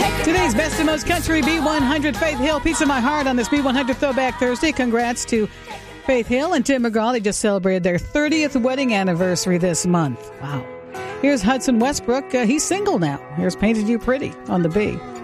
Today's Best and Most Country B100 Faith Hill, Piece of My Heart on this B100 Throwback Thursday. Congrats to Faith Hill and Tim McGraw. They just celebrated their 30th wedding anniversary this month. Wow. Here's Hudson Westbrook. He's single now. Here's Painted You Pretty on the B.